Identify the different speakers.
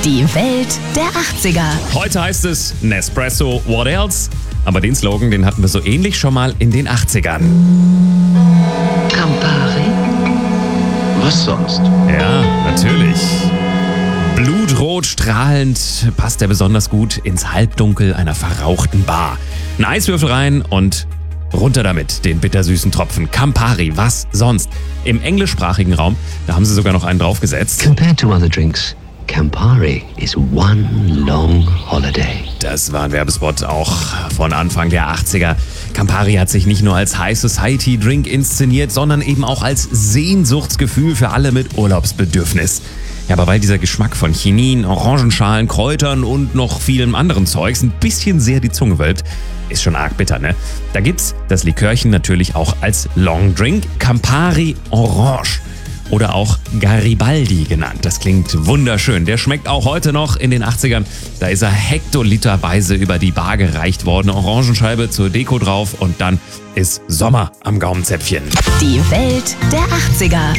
Speaker 1: Die Welt der 80er.
Speaker 2: Heute heißt es Nespresso, what else? Aber den Slogan, den hatten wir so ähnlich schon mal in den 80ern.
Speaker 3: Campari? Was sonst?
Speaker 2: Ja, natürlich. Blutrot strahlend passt er besonders gut ins Halbdunkel einer verrauchten Bar. Ein Eiswürfel rein und runter damit, den bittersüßen Tropfen. Campari, was sonst? Im englischsprachigen Raum, da haben sie sogar noch einen draufgesetzt.
Speaker 3: Compared to other drinks, Campari is one long holiday.
Speaker 2: Das war ein Werbespot auch von Anfang der 80er. Campari hat sich nicht nur als High-Society-Drink inszeniert, sondern eben auch als Sehnsuchtsgefühl für alle mit Urlaubsbedürfnis. Ja, aber weil dieser Geschmack von Chinin, Orangenschalen, Kräutern und noch vielem anderen Zeugs ein bisschen sehr die Zunge wölbt, ist schon arg bitter, ne? Da gibt's das Likörchen natürlich auch als Longdrink, Campari Orange. Oder auch Garibaldi genannt. Das klingt wunderschön. Der schmeckt auch heute noch in den 80ern. Da ist er hektoliterweise über die Bar gereicht worden. Orangenscheibe zur Deko drauf und dann ist Sommer am Gaumenzäpfchen.
Speaker 1: Die Welt der 80er.